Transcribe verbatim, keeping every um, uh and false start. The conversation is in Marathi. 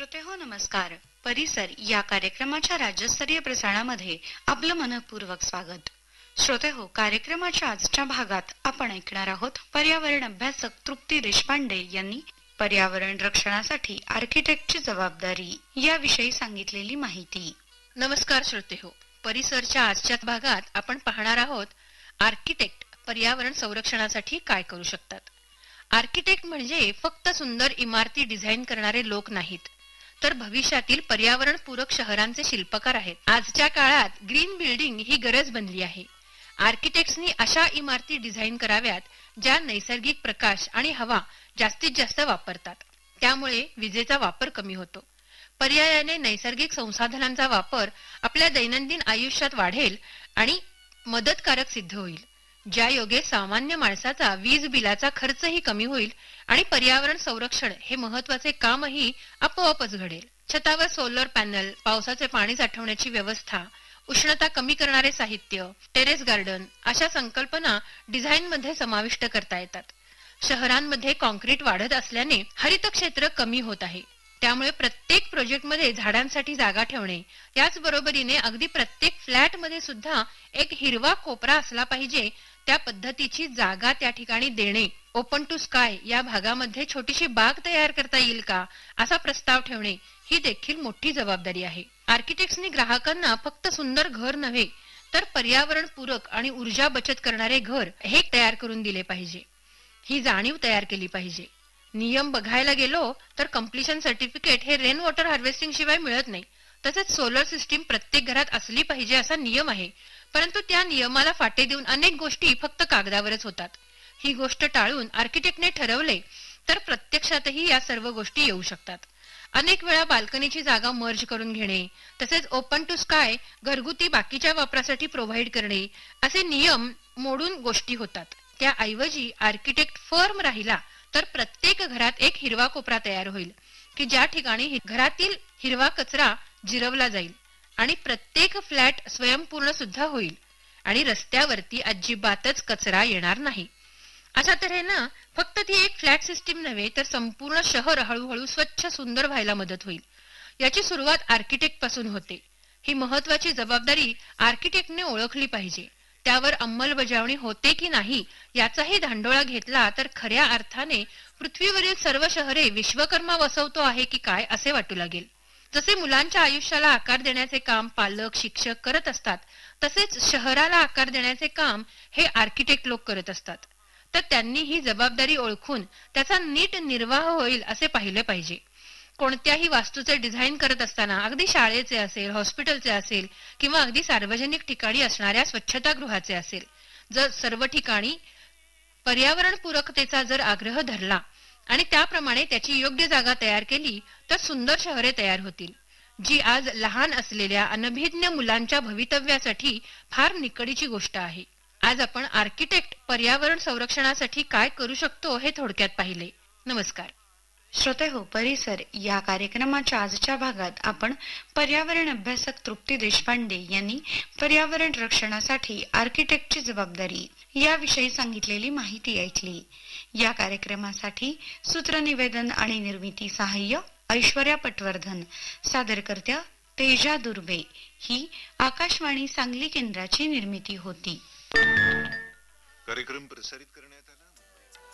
श्रोतेहो नमस्कार. परिसर या कार्यक्रमाच्या राज्यस्तरीय प्रसारणामध्ये आपलं मनपूर्वक स्वागत. श्रोतेहो, कार्यक्रमाच्या आजच्या भागात आपण ऐकणार आहोत पर्यावरण अभ्यासक तृप्ती देशपांडे यांनी पर्यावरण रक्षणासाठी आर्किटेक्टची जबाबदारी याविषयी सांगितलेली माहिती. नमस्कार श्रोतेहो, परिसरच्या आजच्या भागात आपण पाहणार आहोत आर्किटेक्ट पर्यावरण संरक्षणासाठी काय करू शकतात. आर्किटेक्ट म्हणजे फक्त सुंदर इमारती डिझाईन करणारे लोक नाहीत, तर भविष्यातील पर्यावरण पूरक शहरांचे शिल्पकार आहेत. आजच्या काळात ग्रीन बिल्डिंग ही गरज बनली आहे. आर्किटेक्ट्सनी अशा इमारती डिझाईन कराव्यात ज्या नैसर्गिक प्रकाश आणि हवा जास्तीत जास्त वापरतात. त्यामुळे विजेचा वापर कमी होतो. पर्यायाने नैसर्गिक संसाधनांचा वापर आपल्या दैनंदिन आयुष्यात वाढेल आणि मदतकारक सिद्ध होईल. ज्या योगे सामान्य माणसाचा वीज बिलाचा खर्चही कमी होईल आणि पर्यावरण संरक्षण हे महत्वाचे कामही आपोआपच घडेल. छतावर सोलर पॅनल, पावसाचे पाणी साठवण्याची व्यवस्था, उष्णता कमी करणारे साहित्य, टेरेस गार्डन अशा संकल्पना डिझाईन मध्ये समाविष्ट करता येतात. शहरांमध्ये कॉन्क्रीट वाढत असल्याने हरित क्षेत्र कमी होत आहे. त्यामुळे प्रत्येक प्रोजेक्टमध्ये झाडांसाठी जागा ठेवणे, याच बरोबरीने अगदी प्रत्येक फ्लॅट मध्ये सुद्धा एक हिरवा कोपरा असला पाहिजे त्या पद्धतीची जागा त्या ठिकाणी देणे. ओपन टू स्काय या भागामध्ये छोटीशी बाग तयार करता येईल का असा प्रस्ताव ठेवणे ही देखील मोठी जबाबदारी आहे. आर्किटेक्ट्सनी ग्राहकांना फक्त सुंदर घर नव्हे तर पर्यावरण पूरक आणि ऊर्जा बचत करणारे घर हे तयार करून दिले पाहिजे. ही जाणीव तयार केली पाहिजे. नियम बघायला गेलो तर कम्प्लिशन सर्टिफिकेट हे रेन वॉटर हार्वेस्टिंग शिवाय मिळत नाही. तसेच सोलर सिस्टीम प्रत्येक घरात असली पाहिजे असा नियम आहे. परंतु त्या नियमाला फाटे देऊन अनेक गोष्टी फक्त कागदावरच होतात. ही गोष्ट टाळून आर्किटेक्टने ठरवले तर प्रत्यक्षातही या सर्व गोष्टी येऊ शकतात. अनेक वेळा बाल्कनीची जागा मर्ज करून घेणे, तसेच ओपन टू स्काय घरगुती बाकीच्या वापरासाठी प्रोव्हाइड करणे असे नियम मोडून गोष्टी होतात. त्याऐवजी आर्किटेक्ट फर्म राहिला तर प्रत्येक घरात एक हिरवा कोपरा तयार होईल की ज्या ठिकाणी घरातील हिरवा कचरा जिरवला जाईल आणि प्रत्येक फ्लॅट स्वयंपूर्ण सुद्धा होईल आणि रस्त्यावरती अजिबातच कचरा येणार नाही. अशा तऱ्हेनं फक्त ती एक फ्लॅट सिस्टीम नव्हे तर संपूर्ण शहर हळूहळू स्वच्छ सुंदर व्हायला मदत होईल. याची सुरुवात आर्किटेक्ट पासून होते. ही महत्वाची जबाबदारी आर्किटेक्टने ओळखली पाहिजे. त्यावर अंमलबजावणी होते की नाही याचाही धांडोळा घेतला तर खऱ्या अर्थाने पृथ्वीवरील सर्व शहरे विश्वकर्मा वसवतो आहे की काय असे वाटू लागेल. जसे मुलांच्या आयुष्याला आकार देण्याचे काम पालक शिक्षक करत असतात, तसेच शहराला आकार देण्याचे काम हे आर्किटेक्ट लोक करत असतात. तर त्यांनी ही जबाबदारी ओळखून त्याचा नीट निर्वाह होईल असे पाहिले पाहिजे. कोणत्याही वास्तूचे डिझाईन करत असताना अगदी शाळेचे असेल, हॉस्पिटलचे असेल किंवा अगदी सार्वजनिक ठिकाणी असणाऱ्या स्वच्छतागृहाचे असेल, जर सर्व ठिकाणी पर्यावरण पूरकतेचा जर आग्रह धरला आणि त्याप्रमाणे त्याची योग्य जागा तयार केली तर सुंदर शहरे तयार होतील, जी आज लहान असलेल्या अनभिज्ञ मुलांच्या भवितव्यासाठी फार निकडीची गोष्ट आहे. आज आपण आर्किटेक्ट पर्यावरण संरक्षणासाठी काय करू शकतो हे थोडक्यात पाहिले. नमस्कार. श्रोतेहो, परिसर या कार्यक्रमाच्या आजच्या भागात आपण पर्यावरण अभ्यासक तृप्ती देशपांडे यांनी पर्यावरण रक्षणासाठी आर्किटेक्टची जबाबदारी याविषयी सांगितलेली माहिती ऐकली. या कार्यक्रमासाठी सूत्रनिवेदन आणि निर्मिती सहाय्य ऐश्वर्या पटवर्धन, सादरकर्त्या तेजा दुर्वे. ही आकाशवाणी सांगली केंद्राची निर्मिती होती. कार्यक्रम प्रसारित करण्यात आला.